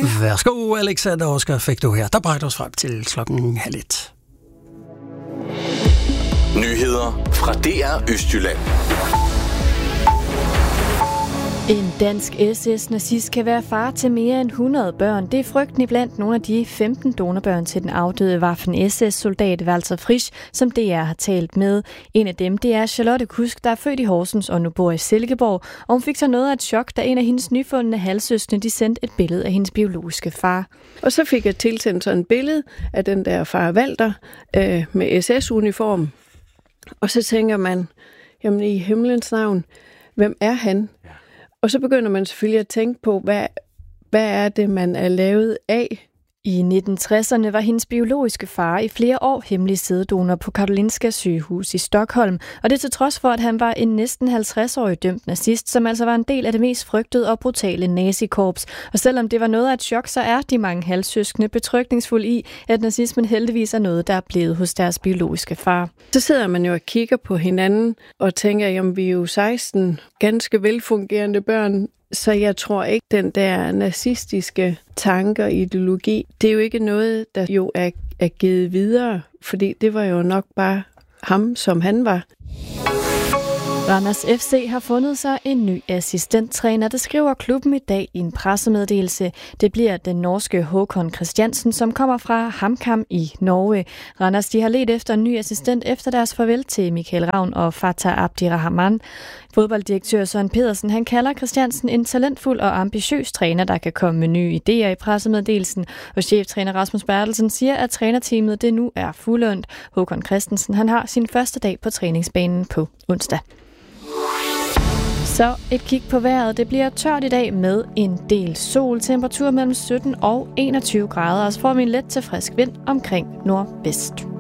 Værsgo, Alexander Oscar fik du her. Der bragte os frem til 12:30. Nyheder fra DR Østjylland. En dansk SS-nazist kan være far til mere end 100 børn. Det er frygten blandt nogle af de 15 donorbørn til den afdøde Waffen-SS-soldat Walter Frisch, som DR har talt med. En af dem, det er Charlotte Kusk, der er født i Horsens og nu bor i Silkeborg. Og hun fik så noget af et chok, da en af hendes nyfundne halvsøskende, de sendte et billede af hendes biologiske far. Og så fik jeg tilsendt sådan et billede af den der far Walter med SS-uniform. Og så tænker man, jamen i himlens navn, hvem er han? Ja. Og så begynder man selvfølgelig at tænke på, hvad er det, man er lavet af? I 1960'erne var hendes biologiske far i flere år hemmelig sæddonor på Karolinska sygehus i Stockholm, og det til trods for, at han var en næsten 50-årig dømt nazist, som altså var en del af det mest frygtede og brutale nazikorps. Og selvom det var noget af et chok, så er de mange halvsøskende betrygningsfulde i, at nazismen heldigvis er noget, der er blevet hos deres biologiske far. Så sidder man jo og kigger på hinanden og tænker, jamen vi er jo 16 ganske velfungerende børn, så jeg tror ikke, den der nazistiske tanke og ideologi, det er jo ikke noget, der jo er givet videre, fordi det var jo nok bare ham, som han var. Randers FC har fundet sig en ny assistenttræner, det skriver klubben i dag i en pressemeddelelse. Det bliver den norske Håkon Christiansen, som kommer fra HamKam i Norge. Randers de har ledt efter en ny assistent efter deres farvel til Michael Ravn og Fatah Abdirahman. Fodbolddirektør Søren Pedersen, han kalder Christiansen en talentfuld og ambitiøs træner, der kan komme med nye idéer i pressemeddelelsen. Og cheftræner Rasmus Bertelsen siger, at trænerteamet det nu er fuldendt. Håkon Christensen, han har sin første dag på træningsbanen på onsdag. Så et kig på vejret. Det bliver tørt i dag med en del sol. Temperatur mellem 17 og 21 grader. Og så får vi en let til frisk vind omkring nordvest.